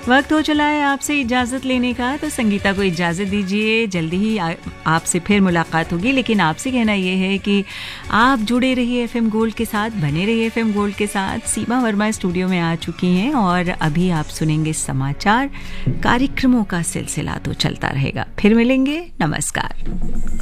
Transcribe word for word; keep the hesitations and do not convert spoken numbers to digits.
वक्त हो चला है आपसे इजाज़त लेने का, तो संगीता को इजाज़त दीजिए। जल्दी ही आ, आपसे फिर मुलाकात होगी, लेकिन आपसे कहना ये है कि आप जुड़े रहिए एफएम गोल्ड के साथ, बने रहिए एफएम गोल्ड के साथ। सीमा वर्मा स्टूडियो में आ चुकी हैं और अभी आप सुनेंगे समाचार। कार्यक्रमों का सिलसिला तो चलता रहेगा। फिर मिलेंगे, नमस्कार।